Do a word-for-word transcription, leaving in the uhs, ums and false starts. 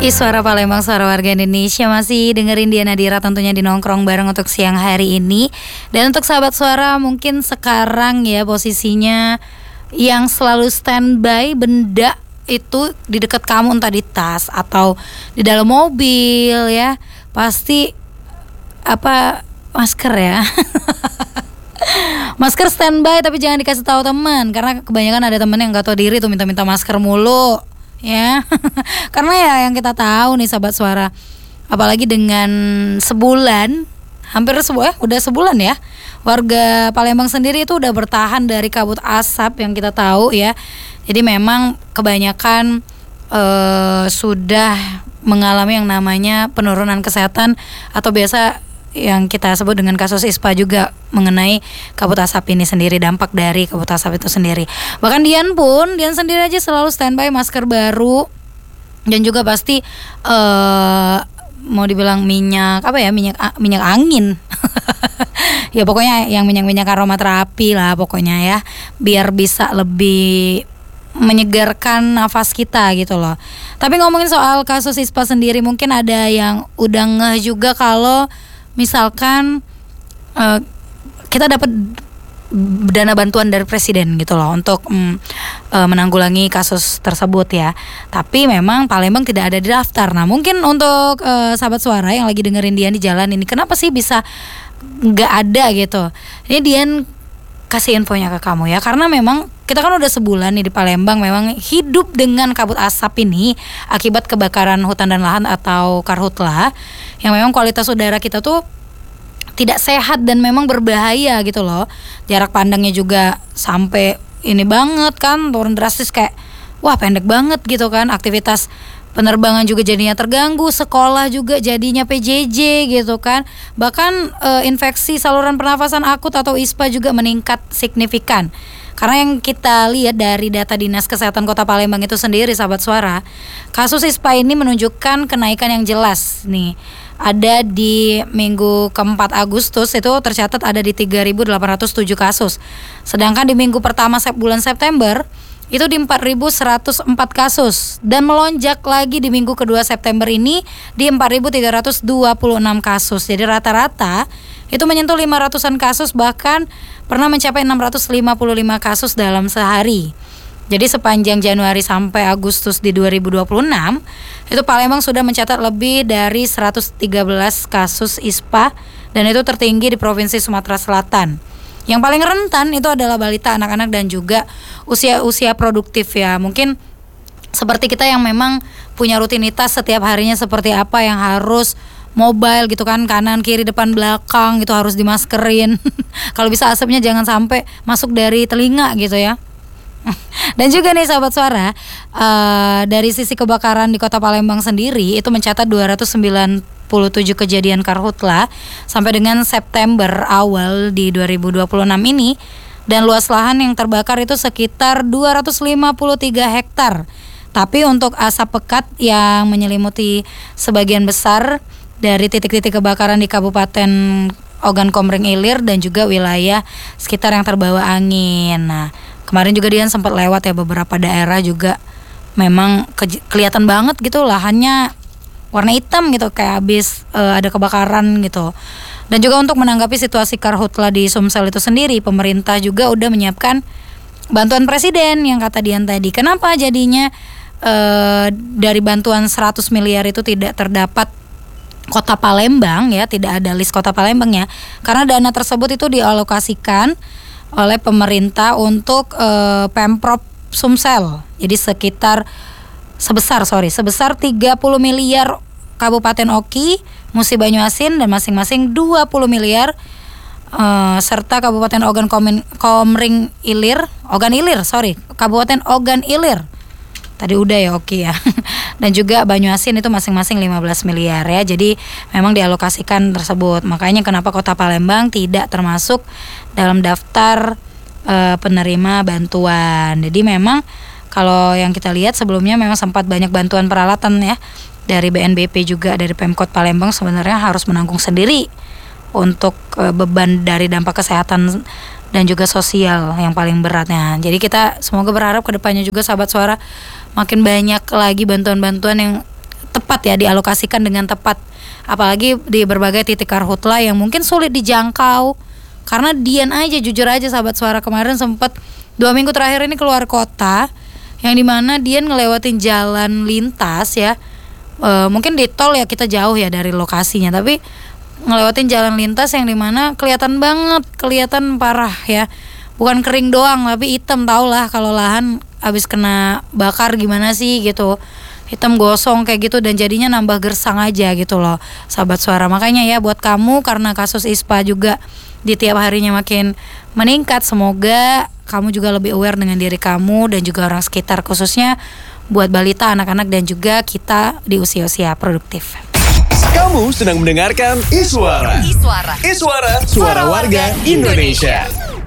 Ih, suara Palembang, suara warga Indonesia. Masih dengerin Diana Dira tentunya di Nongkrong Bareng untuk siang hari ini. Dan untuk sahabat suara, mungkin sekarang ya posisinya yang selalu standby benda itu di dekat kamu, entah di tas atau di dalam mobil ya. Pasti apa masker ya. Masker standby tapi jangan dikasih tahu teman, karena kebanyakan ada temen yang gak tahu diri tuh minta-minta masker mulu ya. Karena ya yang kita tahu nih sahabat suara, apalagi dengan sebulan, hampir sebulan, eh, udah sebulan ya, warga Palembang sendiri itu udah bertahan dari kabut asap yang kita tahu ya. Jadi memang kebanyakan eh, sudah mengalami yang namanya penurunan kesehatan atau biasa yang kita sebut dengan kasus ISPA juga mengenai kabut asap ini sendiri, dampak dari kabut asap itu sendiri. Bahkan Dian pun, Dian sendiri aja selalu standby masker baru dan juga pasti uh, mau dibilang minyak apa ya, minyak minyak angin. Ya pokoknya yang minyak-minyak aromaterapi lah pokoknya ya, biar bisa lebih menyegarkan nafas kita gitu loh. Tapi ngomongin soal kasus ISPA sendiri, mungkin ada yang udah ngeh juga kalau misalkan uh, kita dapat dana bantuan dari presiden gitu loh untuk mm, uh, menanggulangi kasus tersebut ya. Tapi memang Palembang tidak ada di daftar. Nah mungkin untuk uh, sahabat suara yang lagi dengerin Dian di jalan ini, kenapa sih bisa nggak ada gitu? Ini Dian kasih infonya ke kamu ya, karena memang kita kan udah sebulan nih di Palembang memang hidup dengan kabut asap ini akibat kebakaran hutan dan lahan atau karhutla, yang memang kualitas udara kita tuh tidak sehat dan memang berbahaya gitu loh. Jarak pandangnya juga sampai ini banget kan, turun drastis, kayak wah pendek banget gitu kan. Aktivitas penerbangan juga jadinya terganggu, sekolah juga jadinya P J J gitu kan. Bahkan e, infeksi saluran pernafasan akut atau ISPA juga meningkat signifikan. Karena yang kita lihat dari data Dinas Kesehatan Kota Palembang itu sendiri sahabat suara, kasus ISPA ini menunjukkan kenaikan yang jelas nih. Ada di minggu keempat Agustus itu tercatat ada di tiga ribu delapan ratus tujuh kasus. Sedangkan di minggu pertama bulan September itu di empat ribu seratus empat kasus, dan melonjak lagi di minggu kedua September ini di empat ribu tiga ratus dua puluh enam kasus. Jadi rata-rata itu menyentuh lima ratusan kasus, bahkan pernah mencapai enam ratus lima puluh lima kasus dalam sehari. Jadi sepanjang Januari sampai Agustus di dua ribu dua puluh enam itu Palembang sudah mencatat lebih dari seratus tiga belas kasus ISPA, dan itu tertinggi di Provinsi Sumatera Selatan. Yang paling rentan itu adalah balita, anak-anak, dan juga usia-usia produktif ya. Mungkin seperti kita yang memang punya rutinitas setiap harinya seperti apa, yang harus mobile gitu kan, kanan, kiri, depan, belakang itu harus dimaskerin. Kalau bisa asapnya jangan sampai masuk dari telinga gitu ya. Dan juga nih sahabat suara, uh, dari sisi kebakaran di Kota Palembang sendiri itu mencatat dua ratus sembilan puluh tujuh kejadian karhutla sampai dengan September awal di dua ribu dua puluh enam ini, dan luas lahan yang terbakar itu sekitar dua ratus lima puluh tiga hektar. Tapi untuk asap pekat yang menyelimuti sebagian besar dari titik-titik kebakaran di Kabupaten Ogan Komering Ilir dan juga wilayah sekitar yang terbawa angin. Nah, kemarin juga Dian sempat lewat ya beberapa daerah juga memang ke- kelihatan banget gitu lahannya warna hitam gitu, kayak habis uh, ada kebakaran gitu. Dan juga untuk menanggapi situasi karhutla di Sumsel itu sendiri, pemerintah juga udah menyiapkan bantuan presiden yang kata Dian tadi. Kenapa jadinya uh, dari bantuan seratus miliar itu tidak terdapat Kota Palembang ya, tidak ada list Kota Palembang ya, karena dana tersebut itu dialokasikan oleh pemerintah untuk uh, Pemprov Sumsel. Jadi sekitar sebesar sorry sebesar tiga puluh miliar Kabupaten Oki, Musi Banyuasin, dan masing-masing dua puluh miliar uh, serta Kabupaten Ogan Komering Ilir, Ogan Ilir, sorry, Kabupaten Ogan Ilir. Tadi udah ya Oki ya. Dan juga Banyuasin itu masing-masing lima belas miliar ya. Jadi memang dialokasikan tersebut. Makanya kenapa Kota Palembang tidak termasuk dalam daftar uh, penerima bantuan. Jadi memang kalau yang kita lihat sebelumnya memang sempat banyak bantuan peralatan ya dari B N B P, juga dari Pemkot Palembang sebenarnya harus menanggung sendiri untuk e, beban dari dampak kesehatan dan juga sosial yang paling beratnya. Jadi kita semoga berharap kedepannya juga sahabat suara makin banyak lagi bantuan-bantuan yang tepat ya, dialokasikan dengan tepat. Apalagi di berbagai titik karhutla yang mungkin sulit dijangkau. Karena Dian aja, jujur aja sahabat suara, kemarin sempat dua minggu terakhir ini keluar kota, yang dimana Dian ngelewatin jalan lintas ya, e, mungkin di tol ya kita jauh ya dari lokasinya, tapi ngelewatin jalan lintas yang dimana kelihatan banget, kelihatan parah ya, bukan kering doang tapi hitam, tau lah kalau lahan abis kena bakar gimana sih gitu, hitam gosong kayak gitu, dan jadinya nambah gersang aja gitu loh sahabat suara. Makanya ya buat kamu, karena kasus ISPA juga di tiap harinya makin meningkat, semoga kamu juga lebih aware dengan diri kamu dan juga orang sekitar, khususnya buat balita, anak-anak, dan juga kita di usia-usia produktif. Kamu sedang mendengarkan Iswara. Iswara. Iswara, suara warga Indonesia.